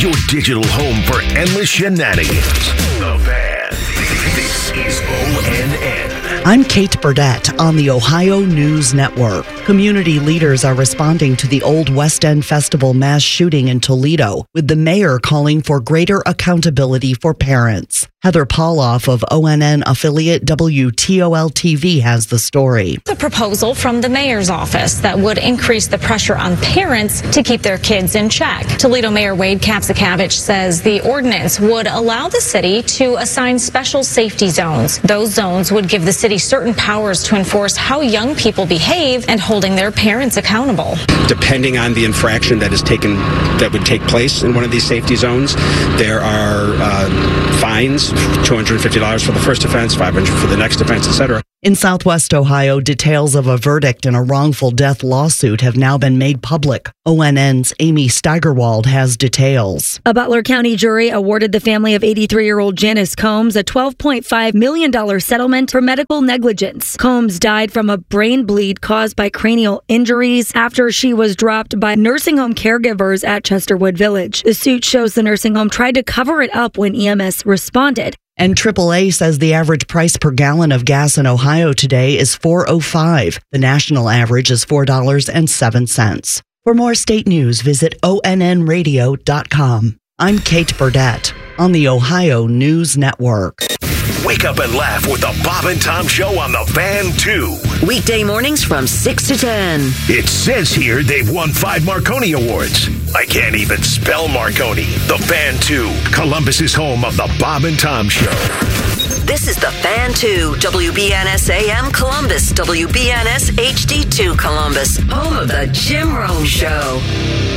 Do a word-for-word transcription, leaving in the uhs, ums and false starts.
your digital home for endless shenanigans. The Fan. This is O N N. I'm Kate Burdett on the Ohio News Network. Community leaders are responding to the Old West End Festival mass shooting in Toledo, with the mayor calling for greater accountability for parents. Heather Pauloff of O N N affiliate W T O L T V has the story. The proposal from the mayor's office that would increase the pressure on parents to keep their kids in check. Toledo Mayor Wade Kapsakavich says the ordinance would allow the city to assign special safety zones. Those zones would give the city certain powers to enforce how young people behave and holding their parents accountable. Depending on the infraction that is taken, that would take place in one of these safety zones, there are uh, fines, two hundred fifty dollars for the first offense, five hundred dollars for the next offense, et cetera. In Southwest Ohio, details of a verdict in a wrongful death lawsuit have now been made public. O N N's Amy Steigerwald has details. A Butler County jury awarded the family of eighty-three-year-old Janice Combs a twelve point five million dollars settlement for medical negligence. Combs died from a brain bleed caused by cranial injuries after she was dropped by nursing home caregivers at Chesterwood Village. The suit shows the nursing home tried to cover it up when E M S responded. And triple A says the average price per gallon of gas in Ohio today is four dollars and five cents. The national average is four dollars and seven cents. For more state news, visit O N N radio dot com. I'm Kate Burdett on the Ohio News Network. Wake up and laugh with the Bob and Tom Show on the Fan two. Weekday mornings from six to ten. It says here they've won five Marconi Awards. I can't even spell Marconi. The Fan two, Columbus's home of the Bob and Tom Show. This is the Fan two, W B N S A M Columbus, W B N S H D two Columbus, home of the Jim Rome Show.